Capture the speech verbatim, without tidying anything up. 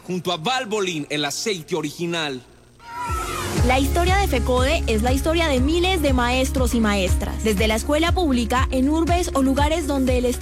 junto a Valvoline, el aceite original. La historia de FECODE es la historia de miles de maestros y maestras, desde la escuela pública en urbes o lugares donde el